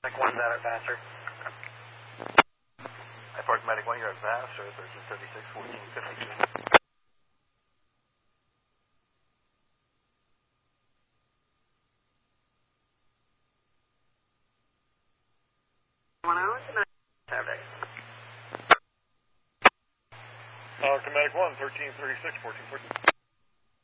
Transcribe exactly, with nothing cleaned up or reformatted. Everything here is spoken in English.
One's out at faster. I Park Medic one, you're at faster, thirteen thirty-six, fourteen fifty-two. One hour to service. Uh, Medic one, thirteen thirty-six, fourteen forty.